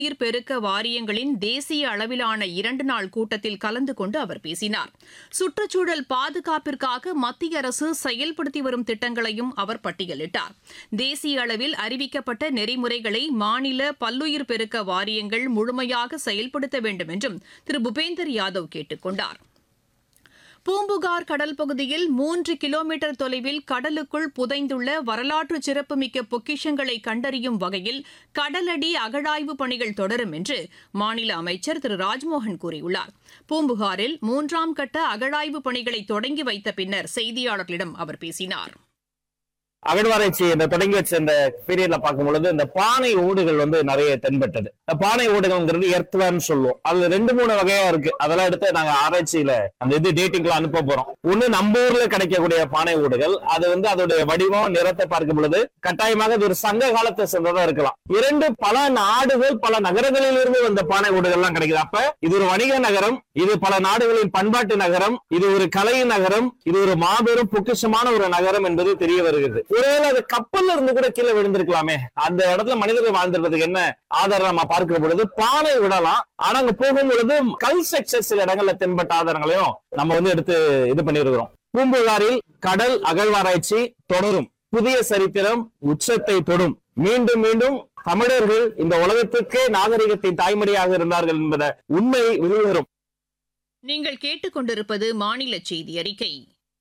நீர் பெருக்க வாரியங்களின் தேசிய அளவிலான 2 நாள் கூட்டத்தில் கலந்து கொண்டு அவர் பேசினார். சுற்றுச்சூழல் பாதுகாப்பிற்காக மத்திய அரசு செயல்படுத்தி வரும் திட்டங்களையும் அவர் பட்டியலிட்டார். தேசிய அளவில் அறிவிக்கப்பட்ட நெறிமுறைகளை மாநில பல்லுயிர் பெருக்க வாரியங்கள் முழுமையாக செயல்படுத்த வேண்டும் என்றும் திரு பூபேந்தர் யாதவ் கேட்டுக் கொண்டார். பூம்புகார் கடல் பகுதியில் 3 கிலோமீட்டர் தொலைவில் கடலுக்குள் புதைந்துள்ள வரலாற்று சிறப்புமிக்க பொக்கிஷங்களை கண்டறியும் வகையில் கடலடி அகழாய்வு பணிகள் தொடரும் என்று மாநில அமைச்சர் திரு ராஜ்மோகன் கூறியுள்ளார். பூம்புகாரில் 3ஆம் கட்ட அகழாய்வு பணிகளை தொடங்கி வைத்த பின்னர் செய்தியாளர்களிடம் அவர் பேசினார். அகழ்வாராய்ச்சி தொடங்கி வச்ச இந்த பீரியட்ல பார்க்கும் பொழுது இந்த பானை ஓடுகள் நிறைய தென்பட்டது. பானை ஓடுகள்ங்கிறது எர்த்வேர்னு சொல்லுவோம். அதுல 2-3 வகையா இருக்கு. அதெல்லாம் எடுத்து நாங்க ஆராய்ச்சியில அந்த டேட்டிங்ல அனுப்ப போறோம். ஒண்ணு நம்ம ஊர்ல கிடைக்கக்கூடிய பானை ஓடுகள், அது அதோடைய வடிவம் நிறத்தை பார்க்கும் பொழுது கட்டாயமாக இது ஒரு சங்க காலத்தை சேர்ந்ததா இருக்கலாம். 2 பல நாடுகள் பல நகரங்களில் இருந்து வந்த பானை ஓடுகள்லாம் கிடைக்குது. அப்ப இது ஒரு வணிக நகரம், இது பல நாடுகளின் பண்பாட்டு நகரம், இது ஒரு கலை நகரம், இது ஒரு மாபெரும் பொக்கிஷமான ஒரு நகரம் என்பது தெரிய வருகிறது. ஒருவேளை அது கப்பல்ல இருந்து கூட கீழே விழுந்திருக்கலாமே. அந்த இடத்துல மனிதர்கள் வாழ்ந்திருக்கிறதுக்கு என்ன ஆதாரம் நம்ம பார்க்கிற பொழுது பானை விடலாம். ஆனா அங்க போகும் பொழுது கல் ஸ்ட்ரக்சர் சில இடங்கள்ல தென்பட்ட ஆதாரங்களையும் நம்ம எடுத்து இது பண்ணிருக்கிறோம். பூம்புகாரில் கடல் அகழ்வாராய்ச்சி தொடரும். புதிய சரித்திரம் உச்சத்தை தொடும். மீண்டும் மீண்டும் தமிழர்கள் இந்த உலகத்துக்கே நாகரிகத்தின் தாய்மொழியாக இருந்தார்கள் என்பத உண்மை வெளிவரும். நீங்கள் கேட்டுக்கொண்டிருப்பது மாநில செய்தி அறிக்கை.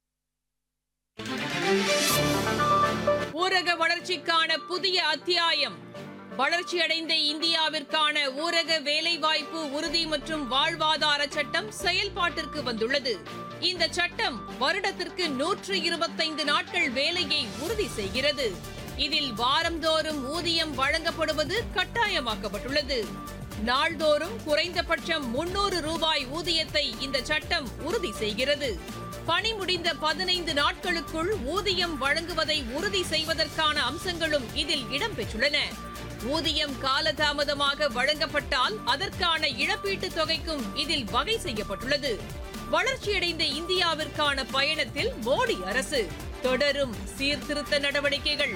ஊரக வளர்ச்சிக்கான புதிய அத்தியாயம். வளர்ச்சியடைந்த இந்தியாவிற்கான ஊரக வேலைவாய்ப்பு உறுதி மற்றும் வாழ்வாதார சட்டம் செயல்பாட்டிற்கு வந்துள்ளது. இந்த சட்டம் வருடத்திற்கு 125 நாட்கள் வேலையை உறுதி செய்கிறது. இதில் வாரந்தோறும் ஊதியம் வழங்கப்படுவது கட்டாயமாக்கப்பட்டுள்ளது. நாள்தோறும் குறைந்தபட்சம் 300 ரூபாய் ஊதியத்தை இந்த சட்டம் உறுதி செய்கிறது. பணி முடிந்த 15 நாட்களுக்குள் ஊதியம் வழங்குவதை உறுதி செய்வதற்கான அம்சங்களும் இதில் இடம்பெற்றுள்ளன. ஊதியம் காலதாமதமாக வழங்கப்பட்டால் அதற்கான இழப்பீட்டுத் தொகைக்கும் இதில் வகை செய்யப்பட்டுள்ளது. வளர்ச்சியடைந்த இந்தியாவிற்கான பயணத்தில் மோடி அரசு தொடரும் சீர்திருத்த நடவடிக்கைகள்.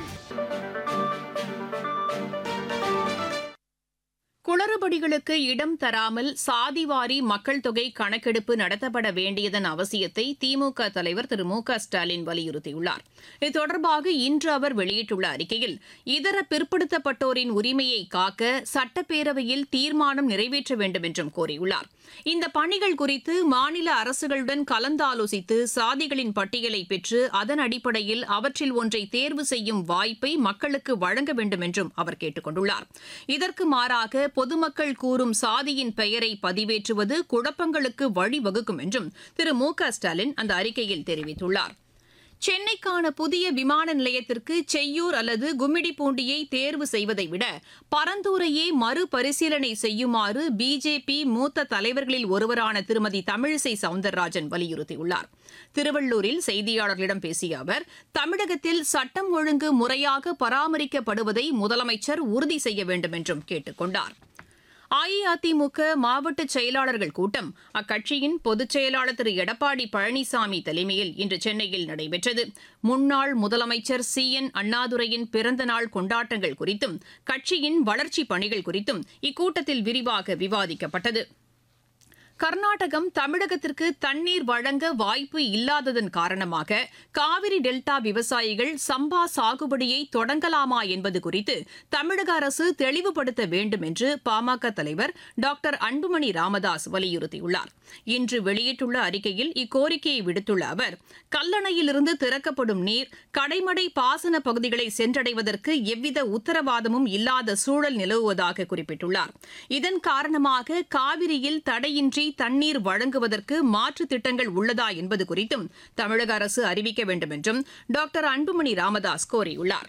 குளறுபடிகளுக்கு இடம் தராமல் சாதிவாரி மக்கள் தொகை கணக்கெடுப்பு நடத்தப்பட வேண்டியதன் அவசியத்தை திமுக தலைவர் திரு மு க ஸ்டாலின் வலியுறுத்தியுள்ளார். இது தொடர்பாக இன்று அவர் வெளியிட்டுள்ள அறிக்கையில், இதர பிற்படுத்தப்பட்டோரின் உரிமையை காக்க சட்டப்பேரவையில் தீர்மானம் நிறைவேற்ற வேண்டும் என்றும் கோரியுள்ளார். இந்த பணிகள் குறித்து மாநில அரசுகளுடன் கலந்தாலோசித்து சாதிகளின் பட்டியலை பெற்று அதன் அடிப்படையில் அவற்றில் ஒன்றை தேர்வு செய்யும் வாய்ப்பை மக்களுக்கு வழங்க வேண்டும் என்றும் அவர் கேட்டுக் கொண்டுள்ளார். இதற்கு மாறாக பொதுமக்கள் கூறும் சாதியின் பெயரை பதிவேற்றுவது குழப்பங்களுக்கு வழிவகுக்கும் என்றும் திரு மு க ஸ்டாலின் அந்த அறிக்கையில் தெரிவித்துள்ளார். சென்னைக்கான புதிய விமான நிலையத்திற்கு செய்யூர் அல்லது கும்மிடிப்பூண்டியை தேர்வு செய்வதை விட பரந்தூரையே மறுபரிசீலனை செய்யுமாறு பிஜேபி மூத்த தலைவர்களில் ஒருவரான திருமதி தமிழிசை சவுந்தரராஜன் வலியுறுத்தியுள்ளார். திருவள்ளூரில் செய்தியாளர்களிடம் பேசிய அவர், தமிழகத்தில் சட்டம் ஒழுங்கு முறையாக பராமரிக்கப்படுவதை முதலமைச்சர் உறுதி செய்ய வேண்டும் என்றும் கேட்டுக் கொண்டார். அஇஅதிமுக மாவட்ட செயலாளர்கள் கூட்டம் அக்கட்சியின் பொதுச் செயலாளர் திரு எடப்பாடி பழனிசாமி தலைமையில் இன்று சென்னையில் நடைபெற்றது. முன்னாள் முதலமைச்சர் சி.என். அண்ணாதுரையின் பிறந்தநாள் கொண்டாட்டங்கள் குறித்தும் கட்சியின் வளர்ச்சிப் பணிகள் குறித்தும் இக்கூட்டத்தில் விரிவாக விவாதிக்கப்பட்டது. கர்நாடகம் தமிழகத்திற்கு தண்ணீர் வழங்க வாய்ப்பு இல்லாததன் காரணமாக காவிரி டெல்டா விவசாயிகள் சம்பா சாகுபடியை தொடங்கலாமா என்பது குறித்து தமிழக அரசு தெளிவுபடுத்த வேண்டும் என்று பாமக தலைவர் டாக்டர் அன்புமணி ராமதாஸ் வலியுறுத்தியுள்ளார். இன்று வெளியிட்டுள்ள அறிக்கையில் இக்கோரிக்கையை விடுத்துள்ள அவர், கல்லணையிலிருந்து திறக்கப்படும் நீர் கடைமடை பாசன பகுதிகளை சென்றடைவதற்கு எவ்வித உத்தரவாதமும் இல்லாத சூழல் நிலவுவதாக குறிப்பிட்டுள்ளார். இதன் காரணமாக காவிரியில் தடையின்றி தண்ணீர் வழங்குவதற்கு மாற்று திட்டங்கள் உள்ளதா என்பது குறித்தும் தமிழக அரசு அறிவிக்க வேண்டும் என்றும் டாக்டர் அன்புமணி ராமதாஸ் கோரியுள்ளார்.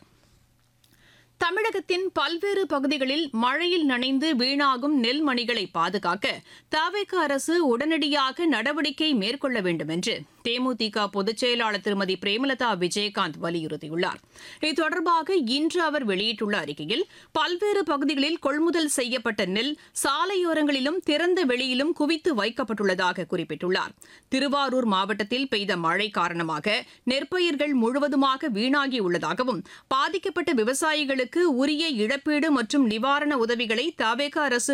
தமிழகத்தின் பல்வேறு பகுதிகளில் மழையில் நனைந்து வீணாகும் நெல்மணிகளை பாதுகாக்க தவிக அரசு உடனடியாக நடவடிக்கை மேற்கொள்ள வேண்டும் என்று தேமுதிக பொதுச் செயலாளர் திருமதி பிரேமலதா விஜயகாந்த் வலியுறுத்தியுள்ளார். இது தொடர்பாக இன்று அவர் வெளியிட்டுள்ள அறிக்கையில், பல்வேறு பகுதிகளில் கொள்முதல் செய்யப்பட்ட நெல் சாலையோரங்களிலும் திறந்த வெளியிலும் குவித்து வைக்கப்பட்டுள்ளதாக குறிப்பிட்டுள்ளார். திருவாரூர் மாவட்டத்தில் பெய்த மழை காரணமாக நெற்பயிர்கள் முழுவதுமாக வீணாகியுள்ளதாகவும், பாதிக்கப்பட்ட விவசாயிகளுக்கு உரிய இழப்பீடு மற்றும் நிவாரண உதவிகளை தவேக அரசு